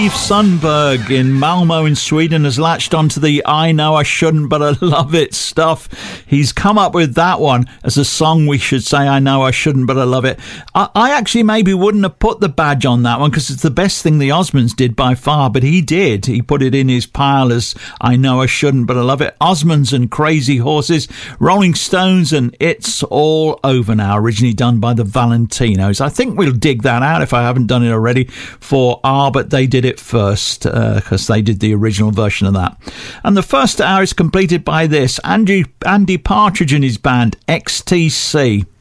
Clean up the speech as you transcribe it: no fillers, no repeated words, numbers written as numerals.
Steve Sundberg in Malmo in Sweden has latched onto the I Know I Shouldn't But I Love It stuff. He's come up with that one as a song we should say, I know I shouldn't but I love it. I actually maybe wouldn't have put the badge on that one because it's the best thing the Osmonds did by far, but he did. He put it in his pile as I Know I Shouldn't But I Love It. Osmonds and Crazy Horses, Rolling Stones and It's All Over Now, originally done by the Valentinos. I think we'll dig that out if I haven't done it already for but they did it first because they did the original version of that. And the first hour is completed by this Andy Partridge and his band XTC.